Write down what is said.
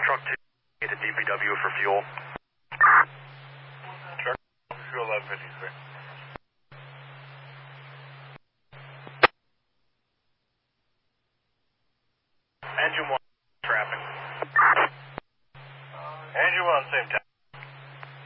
Truck 2 to DPW for fuel. Truck fuel 1153. Engine 1 traffic. Engine 1, same time.